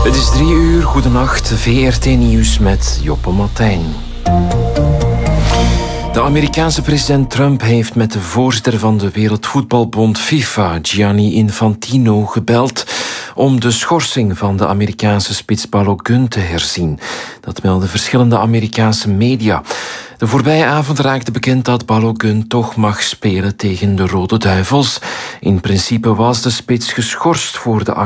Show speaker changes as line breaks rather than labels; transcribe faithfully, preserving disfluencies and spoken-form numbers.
Het is drie uur, goedenacht, V R T Nieuws met Joppe Martijn. De Amerikaanse president Trump heeft met de voorzitter van de Wereldvoetbalbond FIFA, Gianni Infantino, gebeld om de schorsing van de Amerikaanse spits Balogun te herzien. Dat melden verschillende Amerikaanse media. De voorbije avond raakte bekend dat Balogun toch mag spelen tegen de Rode Duivels. In principe was de spits geschorst voor de